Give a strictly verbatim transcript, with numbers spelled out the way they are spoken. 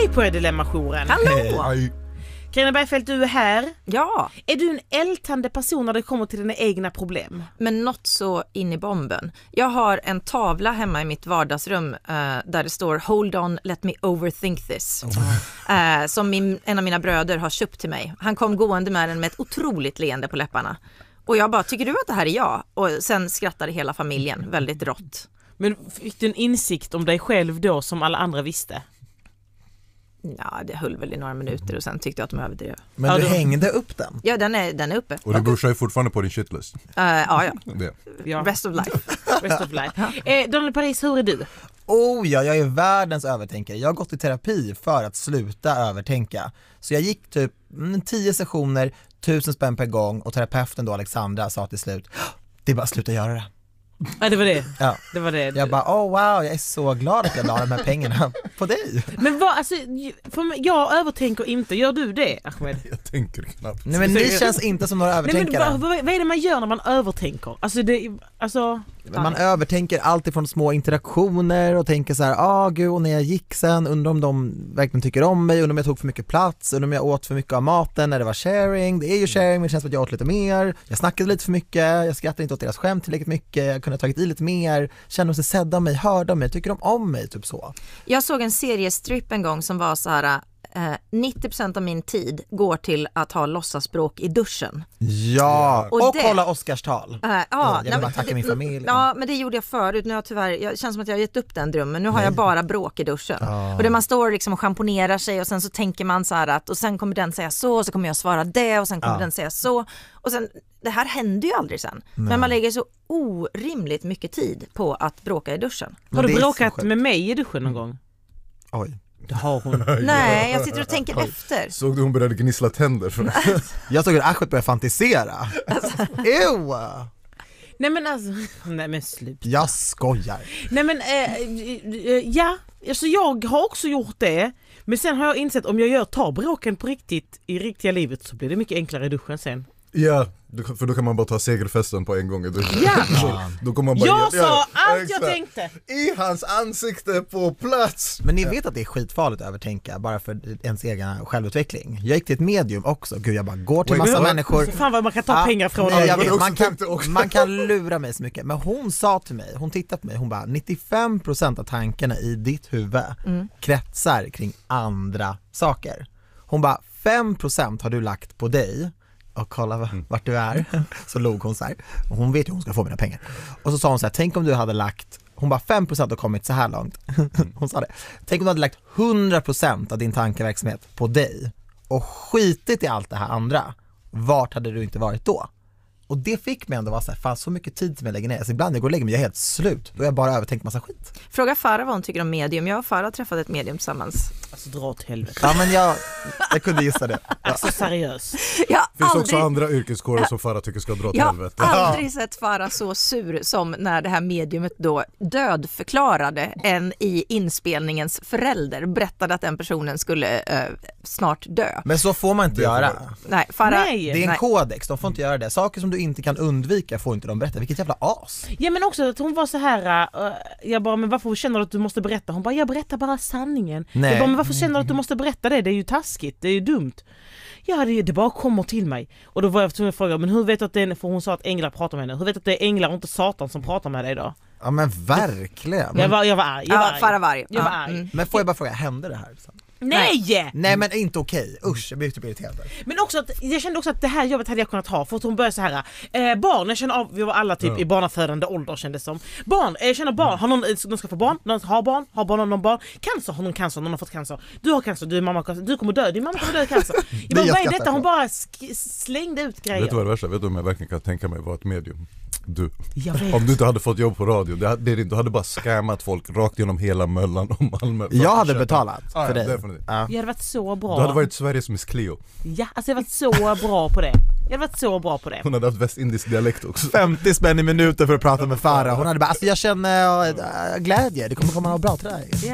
Hej på er Dilemma-jouren. Hallå! Hej. Carina Bergfeldt, du är här. Ja, Är du en ältande person när det kommer till dina egna problem? men något så in i bomben. Jag har en tavla hemma i mitt vardagsrum uh, där det står Hold on, let me overthink this. Oh. Uh, som min, en av mina bröder har köpt till mig. Han kom gående med den med ett otroligt leende på läpparna. Och jag bara, tycker du att det här är jag? Och sen skrattade hela familjen väldigt rått. Men fick du en insikt om dig själv då som alla andra visste? Ja, det höll väl i några minuter och sen tyckte jag att de överdrev. Men Ja, du då- hängde upp den? Ja, den är, den är uppe. Och du bursar ju fortfarande på din shitlist. Uh, ja, ja. Det. Ja, Rest of life. rest of life. eh, Daniel Paris, hur är du? Oh ja, jag är världens övertänkare. Jag har gått i terapi för att sluta övertänka. Så jag gick typ mm, tio sessioner, tusen spänn per gång och terapeuten då Alexandra sa till slut, det är bara att sluta göra det. Ja, det var det. Ja. Det var det. Jag bara, oh wow, jag är så glad att jag la de här pengarna på dig. Men vad, alltså, för mig, jag övertänker inte. Gör du det, Ahmed? Jag tänker knappt. Nej men ni känns inte som några Nej, men övertänkare. vad, vad, vad är det man gör när man övertänker? Alltså, det, alltså... Man övertänker allt ifrån små interaktioner och tänker så här, ah gud, och när jag gick sen, undrar om de verkligen tycker om mig, undrar om jag tog för mycket plats, undrar om jag åt för mycket av maten när det var sharing. Det är ju sharing, men det känns som att jag åt lite mer. Jag snackade lite för mycket, jag skrattade inte åt deras skämt tillräckligt mycket, jag kunde ha tagit i lite mer, kände sig sedda av mig, hörde av mig, tycker de om mig, typ så. Jag såg en seriestrip en gång som var så här... Eh, nittio procent av min tid går till att ha låtsasbråk i duschen. Ja, och, Och det- kolla Oscarstal. Eh, ja, jag vill nej, bara men- tacka min familj. Ja, men det gjorde jag förut. Nu har jag tyvärr, jag känns som att jag har gett upp den drömmen. Nu har Nej. jag bara bråk i duschen. Ja. Och där man står liksom och schamponerar sig och sen så tänker man så här att och sen kommer den säga så och så kommer jag svara det och sen kommer Ja. den säga så. Och sen, det här händer ju aldrig sen. Men man lägger så orimligt mycket tid på att bråka i duschen. Men Har du det är så bråkat sjukt. med mig i duschen någon gång? Oj. Det har hon. Nej, jag sitter och tänker efter. Såg du hon började gnissla tänder? För Jag såg hur Ahmed började fantisera. Ew! Nej men alltså, nej men slut. Jag skojar. Nej men, eh, eh, ja, alltså jag har också gjort det. Men sen har jag insett om jag gör tar bråken på riktigt i riktiga livet så blir det mycket enklare i duschen sen. ja, du- för då kan man bara ta segerfesten på en gång i duschen. Ja. då, då kommer man bara Jag ja, sa allt exakt. jag tänkte. I hans ansikte på plats. Men ni vet att det är skitfarligt att övertänka bara för ens egen självutveckling. Jag gick till ett medium också. Gud, jag bara går till Wait, massa what? människor. Fan vad man kan ta Ja, pengar från. nej, jag men vet, också man, kan, tänkte också. man kan lura mig så mycket. Men hon sa till mig, hon tittade på mig, hon bara nittiofem procent av tankarna i ditt huvud Mm. kretsar kring andra saker. Hon bara, fem procent har du lagt på dig och kolla v- vart du är. Så log hon så här. Och hon vet ju hon ska få mina pengar. Och så sa hon så här, tänk om du hade lagt, hon bara fem procent har kommit så här långt. Hon sa det. Tänk om du hade lagt hundra procent av din tankeverksamhet på dig och skitit i allt det här andra. Vart hade du inte varit då? Och det fick mig ändå vara så här, fan så mycket tid som jag lägger ner. Alltså ibland jag går och lägger mig, jag är helt slut. Då har jag bara övertänkt massa skit. Fråga Farah vad hon tycker om medium. Jag och Farah träffade ett medium tillsammans. Alltså dra åt helvete. Ja men jag, jag kunde gissa det. Ja. Alltså seriöst. Jag har Det finns aldrig, också andra yrkeskårer som Farah tycker ska dra till jag har helvete. aldrig sett Farah så sur som när det här mediumet då dödförklarade en i inspelningens förälder. Berättade att den personen skulle eh, snart dö. Men så får man inte Det får göra. man. Nej, Farah, Nej. Det är en nej. kodex, de får inte göra det. Saker som du inte kan undvika får inte de berätta. Vilket jävla as. Ja men också att hon var så här. Uh, jag bara, men varför känner du att du måste berätta? Hon bara, jag berättar bara sanningen. Nej. Jag bara, men varför känner du att du måste berätta det? Det är ju taskigt, det är ju dumt. Ja, det, det bara kommer till mig. Och då var jag tvungen att fråga, men hur vet du att det är, för hon sa att änglar pratar med henne. Hur vet du att det är änglar och inte Satan som pratar med dig då? Ja men verkligen. Jag var, jag var arg. Jag var Ja, arg. Farah var arg. Jag var Ja, arg. mm. Men får jag bara fråga, hände det här? Nej! Nej men inte okej, usch jag blir typ irriterad. Men också att, jag kände också att det här jobbet hade jag kunnat ha. För att hon började så här. Eh, barn, jag känner av, vi var alla typ Ja. i barnafödande ålder kändes som. Barn, eh, jag känner barn, har någon, någon ska få barn, någon har barn, har barn, någon barn. Cancer, har någon cancer, någon har fått cancer. Du har cancer, du är mamma, cancer, du kommer dö, din mamma kommer dö i cancer. Jag bara, jag vad är skrattar detta? Hon på. bara sk- slängde ut grejer. Vet du vad det värsta? Vet du om jag verkligen kan tänka mig vara ett medium? Du. Jag vet. Om du inte hade fått jobb på radio, det, det, du hade bara scammat folk rakt genom hela Möllan och Malmö. för Jag att hade köpa. betalat Ja, för ja, dig. definitivt. Ja. Jag hade varit så bra. Du hade varit Sveriges Miss Cleo. Ja, alltså jag hade varit så bra på det. Jag hade varit så bra på det. Hon hade haft västindisk dialekt också. femtio spänn i minuten för att prata med Farah. Hon hade bara, alltså jag känner äh, glädje, det kommer komma bra till dig. Ja.